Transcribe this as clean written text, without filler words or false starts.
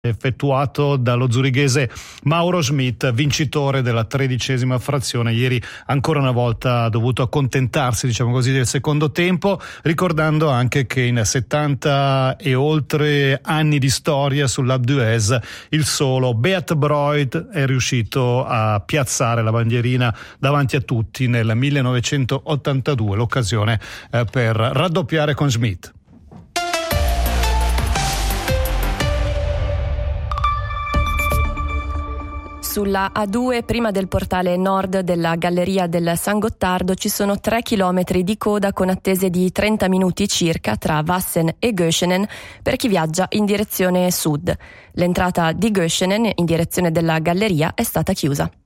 effettuato dallo zurighese Mauro Schmid, vincitore della 13ª frazione. Ieri ancora una volta ha dovuto accontentarsi, diciamo così, del secondo tempo, ricordando anche che in 70 e oltre anni di storia sull'Alpe d'Huez il solo Beat Broid è riuscito a piazzare la bandierina davanti a tutti nel 1982, l'occasione per raddoppiare con Schmid. Sulla A2, prima del portale nord della Galleria del San Gottardo, ci sono 3 chilometri di coda con attese di 30 minuti circa tra Vassen e Göschenen per chi viaggia in direzione sud. L'entrata di Göschenen in direzione della Galleria è stata chiusa.